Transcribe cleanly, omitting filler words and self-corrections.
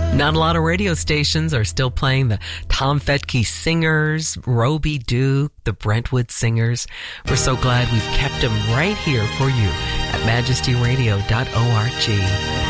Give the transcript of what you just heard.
Not a lot of radio stations are still playing the Tom Fetke Singers, Roby Duke, the Brentwood Singers. We're so glad we've kept them right here for you at majestyradio.org.